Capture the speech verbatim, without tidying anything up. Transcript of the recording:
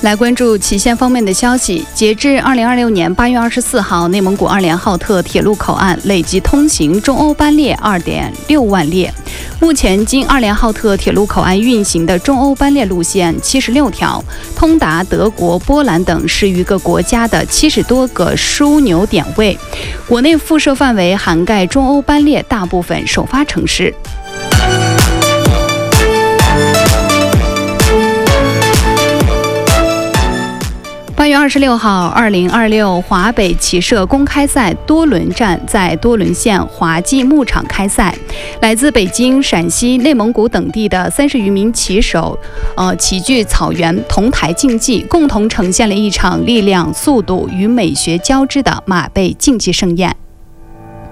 来关注旗县方面的消息。截至二零二六年八月二十四号，内蒙古二连浩特铁路口岸累计通行中欧班列二点六万列。目前，经二连浩特铁路口岸运行的中欧班列路线七十六条，通达德国、波兰等十余个国家的七十多个枢纽点位。国内辐射范围涵盖中欧班列大部分首发城市。八月二十六号，二零二六华北骑射公开赛多伦站在多伦县华济牧场开赛。来自北京、陕西、内蒙古等地的三十余名骑手，呃，齐聚草原同台竞技，共同呈现了一场力量、速度与美学交织的马背竞技盛宴。